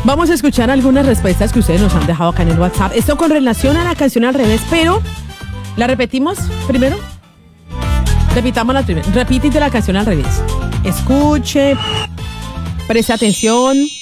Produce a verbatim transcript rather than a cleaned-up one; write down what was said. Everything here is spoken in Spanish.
Vamos a escuchar algunas respuestas que ustedes nos han dejado acá en el WhatsApp. Esto con relación a la canción al revés, pero ¿la repetimos primero? Repitámosla primero. Repítete la canción al revés. Escuche, preste atención.